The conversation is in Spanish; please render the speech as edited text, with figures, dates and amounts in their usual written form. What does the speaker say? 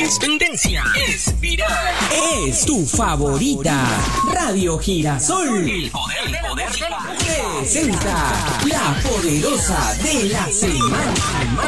Es tendencia. Es viral. Es tu favorita. Radio Girasol. El poder presenta la poderosa de la semana.